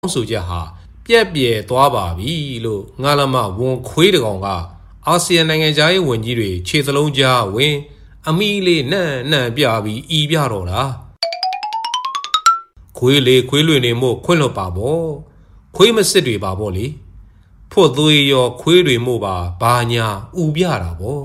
ဆိုချက်ဟာပြက်ပြဲသွားပါပြီလို့ငါလမဝန်ခွေးတကောင်ကအာဆီယံနိုင်ငံသားရေးဝန်ကြီးတွေခြေစလုံးကြားဝင်အမီလေးနှံ့ပြပြီးဤပြတော့တာခွေးလေခွေးလွင်နေမို့ခွင့်လွတ်ပါပေါ့ခွေးမစစ်တွေပါပေါ့လေဖို့သွေးရောခွေးတွေမို့ပါဘာညာဥပြတာပေါ့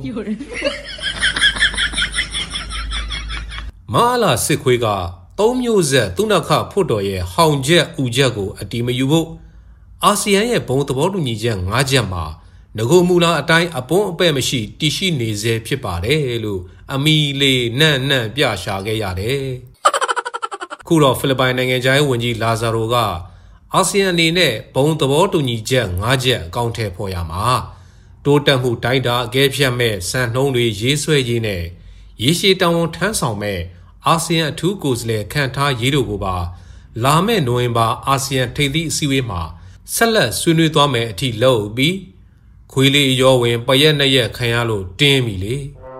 မာလာစစ်ခွေးကသုံးမျိုးဆက်သူနခဖို့တော်ရဲ့ဟောင်ချက်ဥချက်ကိုအတီမယူဖို့အာဆီယံရဲ့ဘုံသဘောတူညီချက်၅ချက်မှာငကိုမူလာအတိုင်းအပွန်းအပဲ့မရှိတည်ရှိနေစေဖြစ်ပါတယ်လို့အမီလေးနှံ့ပြရှာခဲ့ရတယ်ခုတော့ဖိလစ်ပိုင်နိုင်ငံသားရေးဝန်ကြီးလာဇာရိုကအာဆီယံအနေနဲ့ဘုံသဘောတူညီချက်၅ချက်အကောင့်ထဲပေါ်ရမှာတိုးတက်မှုတိုင်းတာအကဲဖြတ်မဲ့စံနှုန်းတွေရေးဆွဲရေးနဲ့ရေရှည်တောင်းဝန်ထမ်းဆောင်မဲ့အာဆီယံအထူးကိုယ်စားလှယ်ခန့်ထားရေးတို့ကိုပါလာမယ့်နိုဝင်ဘာအာဆီယံထိပ်သီးအစည်းအဝေးမှာဆက်လက်ဆွေးနွေးသွားမယ်အထိလုပ်ပြီးခွေးလေးရောဝင်ပရက်နှစ်ရက်ခံရလို့တင်းပြီလေ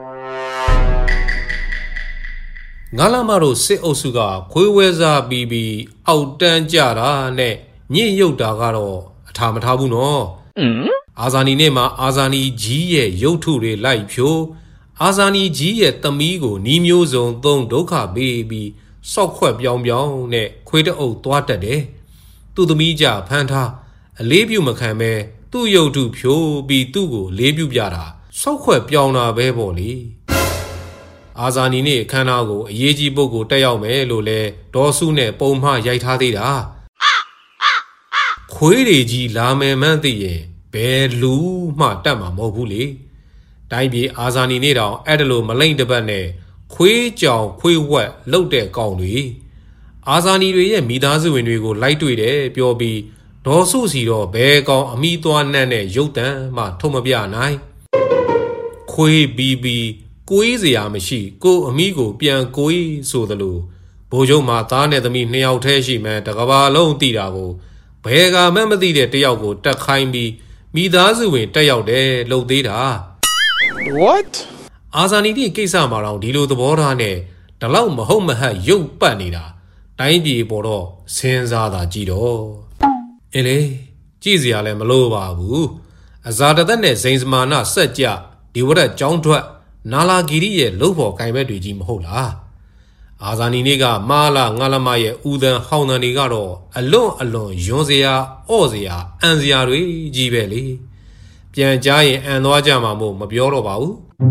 ငါလာမတို့စစ်အုပ်စုကခွေးဝဲစားပြီးအောက်တန်းကြတာနဲ့ညစ်ရုပ်တာကတော့အထာမထားဘူးနော်အာဇာနည်နေ့မှာအာဇာနည်ကြီးရဲ့ရုပ်ထုတွေလိုက်ဖြိုးအာဇာနည်ကြီးရဲ့သမီးကိုနီးမျိုးစုံသုံးဒုက္ခပေးပြီးစောက်ခွက်ပြောင်းနဲ့ခွေးတအုပ်သွားတက်တယ်သူ့သမီးကြဖမ်းထားအလေးပြုမခံပဲသူ့ရုပ်ထုဖြိုးပြီးသူ့ကိုလေးပြုပြတာစောက်ခွက်ပြောင်းတာပဲပေါ့လေအာဇာနည်နေ့အခမ်းအနားကိုအရေးကြီးပုဂ္ဂိုလ်တက်ရောက်မယ်လို့လဲဒေါ်စုနဲ့ပုံမှားရိုက်ထားသေးတာခွေးတွေကြီးလာမယ်မှန်းသိရင်ဘယ်လူမှတတ်မှာမဟုတ်ဘူးလေတိုင်းပြည်အာဇာနည်နေ့တောင်အဲ့ဒါလိုမလိမ့်တပတ်နဲ့ခွေးကြောင်ခွေးဝက်လှုပ်တဲ့ကောင်တွေအာဇာနည်တွေရဲ့မိသားစုဝင်တွေကိုလိုက်တွေ့တယ်ပြောပြီးဒေါ်စုစီတော့ဘယ်ကောင်အမိသွားနှံ့တဲ့ရုပ်တံမှထုံမပြနိုင်ခွေးပြီးကိုေးစရာမရှိကိုအမိကိုပြန်ကိုေးဆိုသလိုဘိုးချုပ်မှာသားနဲ့သမီး2ယောက်တည်းရှိမှတကဘာလုံးသိတာကိုဘယ်ကမှမသိတဲ့တယောက်ကိုတက်ခိုင်းပြီးမိသားစုဝင်တက်ရောက်တယ်လှုပ်သေးတာ What အာဇာနည်နေ့ကိစ္စမှာတော့ဒီလိုသဘောထားနဲ့ဒီလောက်မဟုတ်မဟတ်ရုပ်ပတ်နေတာတိုင်းပြည်ပေါ်တော့စဉ်းစားတာကြည့်တော့အင်းလေကြည့်စရာလည်းမလိုပါဘူးအဇာတသက်နဲ့ဇိန်စမာနဆက်ကြဒီဝရက်ကျောင်းထွက်နာလာဂီရီရဲ့လှုပ်ဖို့ခိုင်ဘက်တွေကြီးမဟုတ်လားအာဇာနည်နေ့ကမာလာငါလမရဲ့ဦးသံဟောင်းသံတွေကတော့အလွန်ယွန်းစရာအော့စရာအန်စရာတွေကြီးပဲလေပြန်ကြားရင်အန်သွားကြမှာမို့မပြောတော့ပါဘူး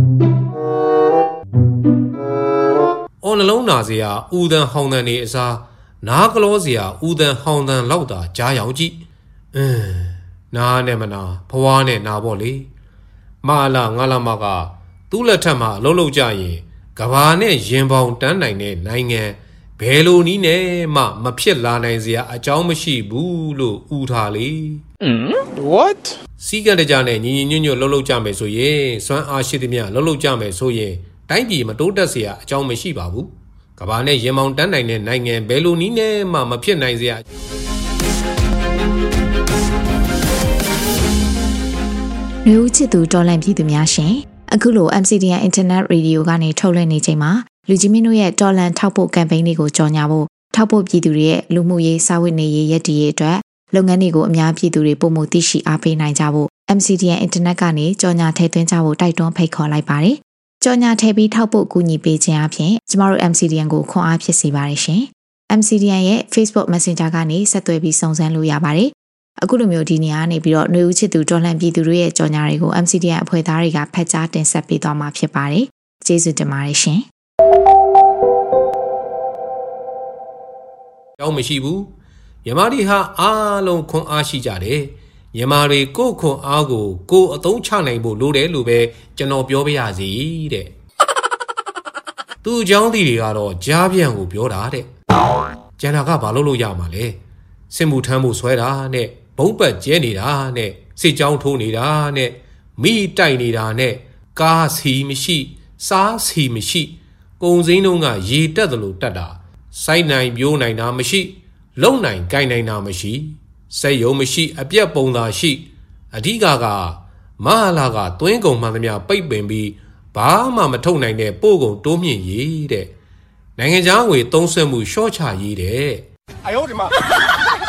အော်နှလုံးနာစရာဦးသံဟောင်းသံတွေအစားနားကလောစရာဦးသံဟောင်းသံလောက်တာကြားရောင်ကြည့်နားနဲ့မနာဖွားနဲ့နာပေါ့လေမာလာငါလမကသူ့လက်ထက်မှာအလုံးလုံးကြရင်ကဘာနဲ့ရင်ပေါင်တန်းနိုင်တဲ့နိုင်ငံဘယ်လိုနည်းနဲ့မှမဖြစ်လာနိုင်စရာအကြောင်းမရှိဘူးလို့ဥထားလေ What စီကံတကြနဲ့ညီညွတ်လှုပ်ကြမယ်ဆိုရင်စွမ်းအားရှိသမျှလှုပ်ကြမယ်ဆိုရင်တိုင်းပြည်မတိုးတက်စရာအကြောင်းမရှိပါဘူးကဘာနဲ့ရင်ပေါင်တန်းနိုင်တဲ့နိုင်ငံဘယ်လိုနည်းနဲ့မှမဖြစ်နိုင်စရာလူချစ်သူတော်လန့်ပြည်သူများရှင်အခုလို MCDN Internet Radio ကနေထုတ်လွှင့်နေချိန်မှာလူကြီးမင်းတို့ရဲ့တော်လန်ထောက်ဖို့ campaign တွေကိုကြော်ညာဖို့ထောက်ဖို့ပြည်သူတွေရဲ့လူမှုရေးစာဝတ်နေရေးရည်တည်ရေးအတွက်လုပ်ငန်းတွေကိုအများပြည်သူတွေပုံမှုသိရှိအားပေးနိုင်ကြဖို့ MCDN Internet ကနေကြော်ညာထည့်သွင်းကြဖို့တိုက်တွန်းဖိတ်ခေါ်လိုက်ပါတယ်။ကြော်ညာထည့်ပြီးထောက်ဖို့ကူညီပေးခြင်းအပြင်ကျမတို့ MCDN ကိုခွန်အားဖြစ်စေပါတယ်ရှင်။ MCDN ရဲ့ Facebook Messenger ကနေဆက်သွယ်ပြီးစုံစမ်းလို့ရပါတယ်။အခုလိုမျိုးဒီနေရာကနေပြီးတော့ຫນွေဦးချစ်သူတော်လှန်ပြည်သူတွေရဲ့ကြော်ညာတွေကို MCDN အဖွဲ့သားတွေကဖတ်ကြားတင်ဆက်ပေးသွားမှာဖြစ်ပါတယ်။ကျေးဇူးတင်ပါတယ်ရှင်။ကြောင်းမရှိဘူး။မြန်မာတွေဟာအားလုံးခွန်အားရှိကြတယ်။မြန်မာတွေကိုခွန်အားကိုအသုံးချနိုင်ဖို့လိုတယ်လို့ပဲကျွန်တော်ပြောပြရစီတဲ့။သူအကြောင်းတွေကတော့ကြားပြန်ကိုပြောတာတဲ့။ကျန်တာကဘာလို့ရမှာလဲ။စစ်မှုထမ်းမှုဆွဲတာနဲ့ဘုံပတ်ကျဲနေတာနဲ့စစ်ကြောင်းထိုးနေတာနဲ့မိတိုက်နေတာနဲ့ကားစီမရှိစားစီမရှိကုံစင်းတို့ကရေတက်တယ်လို့တက်တာစိုက်နိုင်ပြိုးနိုင်တာမရှိလုံနိုင်ကိုင်နိုင်တာမရှိစိတ်ယုံမရှိအပြက်ပုံသာရှိအဓိကမဟာလာကသွင်းကုန်မှန်သမျှပိတ်ပင်ပြီးဘာမှမထုတ်နိုင်တဲ့ပို့ကုန်တိုးမြင့်ရေးတဲ့နိုင်ငံခြားငွေသုံးစွဲမှုရှော့ချရေးတဲ့